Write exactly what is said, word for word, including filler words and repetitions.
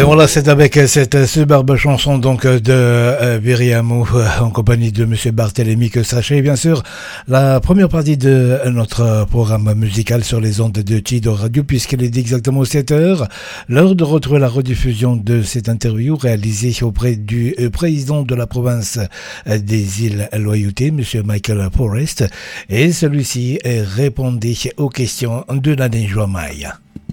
voilà, c'est avec cette superbe chanson donc de euh, Viriamou en compagnie de Monsieur Barthélémy que sachez bien sûr la première partie de notre programme musical sur les ondes de Tido Radio, puisqu'il est exactement sept heures. L'heure de retrouver la rediffusion de cette interview réalisée auprès du président de la province des îles Loyauté, Monsieur Michael Forrest, et celui-ci répondait aux questions de l'année Joamaï.